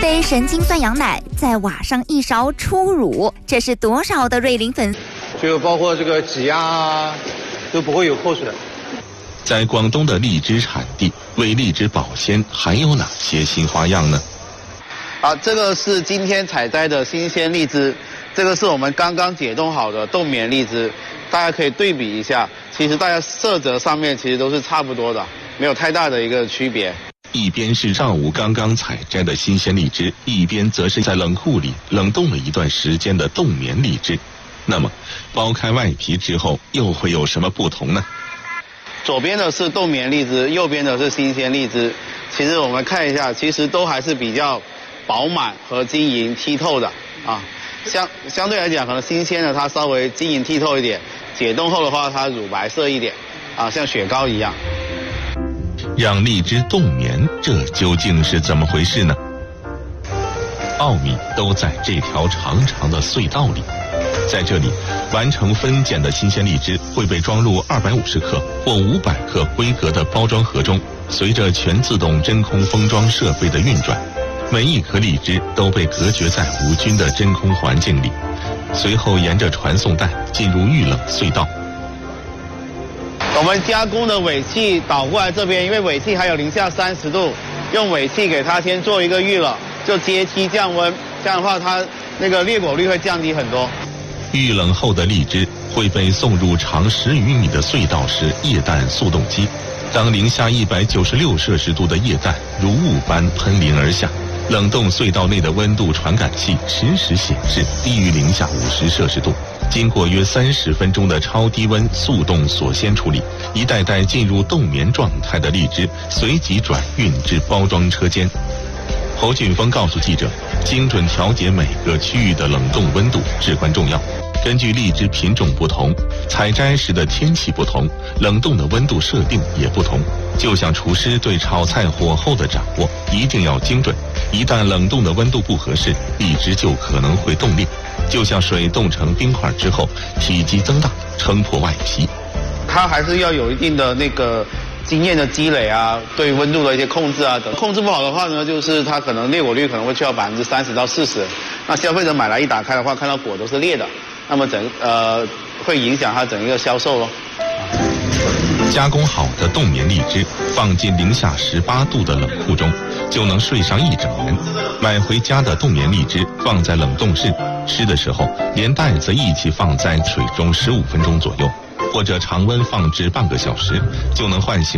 一杯神经酸羊奶，再挖上一勺初乳，这是多少的瑞麟粉丝？ 就包括这个挤压啊，都不会有口水。 在广东的荔枝产地，为荔枝保鲜还有哪些新花样呢？ 这个是今天采摘的新鲜荔枝，这个是我们刚刚解冻好的冻棉荔枝，大家可以对比一下，其实大家色泽上面其实都是差不多的，没有太大的一个区别。 一边是上午刚刚采摘的新鲜荔枝，一边则是在冷库里冷冻了一段时间的冻棉荔枝。那么，剥开外皮之后又会有什么不同呢？ 左边的是冻棉荔枝，右边的是新鲜荔枝。其实我们看一下，其实都还是比较饱满和晶莹剔透的啊。相对来讲，可能新鲜的它稍微晶莹剔透一点，解冻后的话它乳白色一点啊，像雪糕一样。 让荔枝冻棉，这究竟是怎么回事呢？奥秘都在这条长长的隧道里。在这里，完成分拣的新鲜荔枝会被装入250克或500克规格的包装盒中，随着全自动真空封装设备的运转，每一颗荔枝都被隔绝在无菌的真空环境里，随后沿着传送带进入预冷隧道。 我们加工的尾气倒过来这边，因为尾气还有零下30度，用尾气给它先做一个预冷，就阶梯降温，这样的话它那个裂果率会降低很多。 预冷后的荔枝会被送入长10余米的隧道式液氮速冻机，当零下196摄氏度的液氮如雾般喷淋而下，冷冻隧道内的温度传感器实时显示低于零下50摄氏度。经过约30分钟的超低温速冻锁鲜处理，一袋袋进入冻棉状态的荔枝随即转运至包装车间。侯俊峰告诉记者，精准调节每个区域的冷冻温度至关重要。根据荔枝品种不同，采摘时的天气不同，冷冻的温度设定也不同。就像厨师对炒菜火候的掌握一定要精准，一旦冷冻的温度不合适，荔枝就可能会冻裂。就像水冻成冰块之后，体积增大，撑破外皮。 它还是要有一定的那个经验的积累啊，对温度的一些控制啊等。控制不好的话呢，就是它可能裂果率可能会去到30%到40%。那消费者买来一打开的话，看到果都是裂的，那么会影响它整一个销售咯。 加工好的冻棉荔枝放进零下18度的冷库中，就能睡上1整年。买回家的冻棉荔枝放在冷冻室，吃的时候连袋子一起放在水中15分钟左右，或者常温放置半个小时，就能唤醒